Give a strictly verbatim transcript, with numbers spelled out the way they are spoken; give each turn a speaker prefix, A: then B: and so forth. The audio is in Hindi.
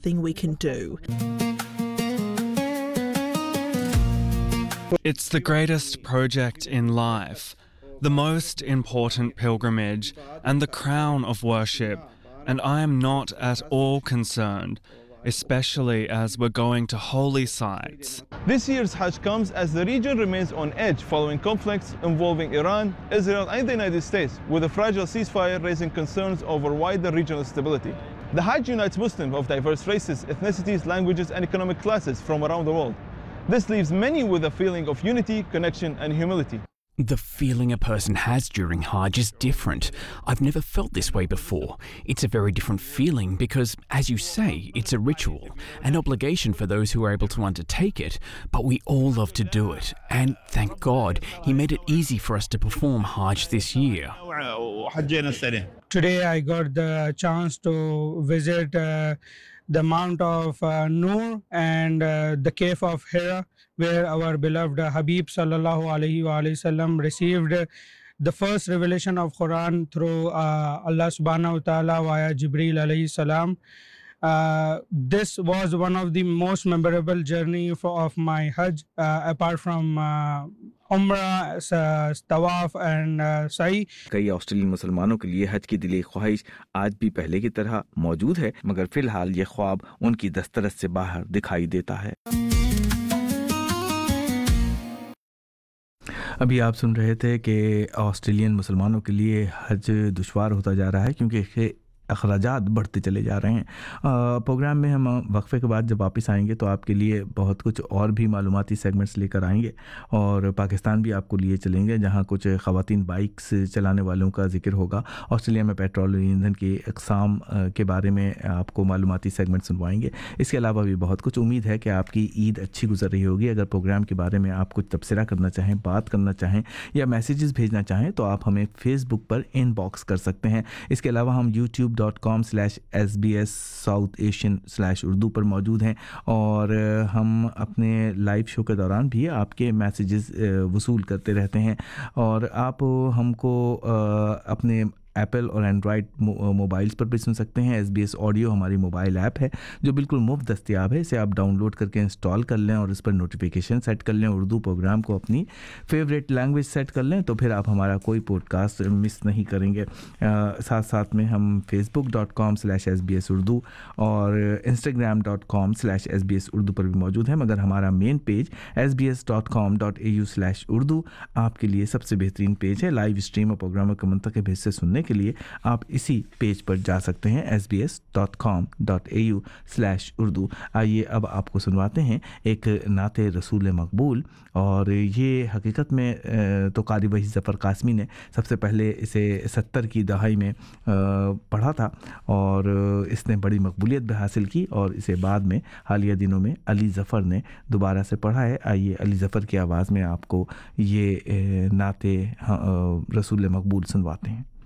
A: thing we can do.
B: It's the greatest project in life, the most important pilgrimage, and the crown of worship, and I am not at all concerned, especially as we're going to holy sites.
C: This year's Hajj comes as the region remains on edge following conflicts involving Iran, Israel, and the United States, with a fragile ceasefire raising concerns over wider regional stability. The Hajj unites Muslims of diverse races, ethnicities, languages, and economic classes from around the world. This leaves many with a feeling of unity, connection, and humility.
D: The feeling a person has during Hajj is different. I've never felt this way before. It's a very different feeling because, as you say, it's a ritual, an obligation for those who are able to undertake it, but we all love to do it. And thank God, He made it easy for us to perform Hajj this year.
E: Today I got the chance to visit uh, the Mount of uh, Noor and uh, the Cave of Hira, where our beloved uh, Habib sallallahu alaihi wasallam received uh, the first revelation of Quran through uh, Allah subhanahu wa ta'ala via Jibreel alayhi salam. Uh, this was one of the most memorable journey for, of my Hajj, uh, apart from uh, Umrah, uh, Tawaf and uh, Sa'i.
F: कई ऑस्ट्रेलियन मुसलमानों के लिए हज की दिली ख्वाहिश आज भी पहले की तरह मौजूद है, मगर फिलहाल ये ख्वाब उनकी दस्तरस से बाहर दिखाई देता है। अभी आप सुन रहे थे कि ऑस्ट्रेलियन मुसलमानों के लिए हज दुश्वार होता जा रहा है क्योंकि अखराजात बढ़ते चले जा रहे हैं। प्रोग्राम में हम वक्फे के बाद जब वापस आएंगे तो आपके लिए बहुत कुछ और भी मालूमाती सेगमेंट्स लेकर आएंगे और पाकिस्तान भी आपको लिए चलेंगे जहां कुछ ख़वातीन बाइक्स चलाने वालों का जिक्र होगा। ऑस्ट्रेलिया में पेट्रोल और ईंधन की अक़साम के बारे में आपको मालूमाती सेगमेंट सुनवाएंगे। इसके अलावा भी बहुत कुछ। उम्मीद है कि आपकी ईद अच्छी गुजर रही होगी। अगर प्रोग्राम के बारे में आप कुछ तबसरा करना चाहें, बात करना चाहें या मैसेजेस भेजना चाहें तो आप हमें फेसबुक पर इनबॉक्स कर सकते हैं। इसके अलावा हम YouTube dot com slash S B S south Asian slash Urdu पर मौजूद हैं और हम अपने लाइव शो के दौरान भी आपके मैसेजेस वसूल करते रहते हैं और आप हमको अपने एप्पल और एंड्रॉयड मोबाइल्स पर भी सुन सकते हैं। एस बी एस ऑडियो हमारी मोबाइल ऐप है जो बिल्कुल मुफ्त दस्तियाब है। इसे आप डाउनलोड करके इंस्टॉल कर लें और इस पर नोटिफिकेशन सेट कर लें। उर्दू प्रोग्राम को अपनी फेवरेट लैंग्वेज सेट कर लें तो फिर आप हमारा कोई पॉडकास्ट मिस नहीं करेंगे। आ, साथ साथ में हम Facebook dot com slash S B S Urdu और Instagram dot com slash S B S Urdu पर भी मौजूद है, मगर हमारा main page S B S dot com dot A you slash Urdu आपके लिए सबसे बेहतरीन पेज है। लाइव स्ट्रीम और प्रोग्रामों के मुंतखब हिस्से सुनने के लिए आप इसी पेज पर जा सकते हैं S B S dot com dot A you slash Urdu. आइए अब आपको सुनवाते हैं एक नाते रसूल मकबूल और ये हकीकत में तो कारी वही ज़फ़र कासमी ने सबसे पहले इसे सत्तर की दहाई में पढ़ा था और इसने बड़ी मकबूलियत भी हासिल की और इसे बाद में हालिया दिनों में अली ज़फ़र ने दोबारा से पढ़ा है। आइए अली ज़फ़र की आवाज़ में आपको ये नाते रसूल मकबूल सुनवाते हैं।